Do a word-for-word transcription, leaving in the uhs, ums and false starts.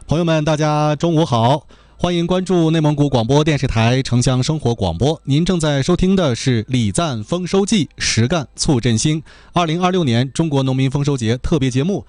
朋友们，大家中午好，欢迎关注内蒙古广播电视台城乡生活广播。您正在收听的是礼赞丰收季，实干促振兴二零二六年中国农民丰收节特别节目